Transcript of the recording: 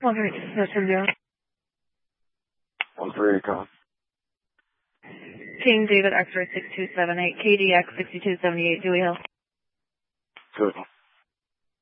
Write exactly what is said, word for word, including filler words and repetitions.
one three zero. one three eight, come. King David X-ray six two seven eight, K D X six two seven eight, Dewey Hill. Good.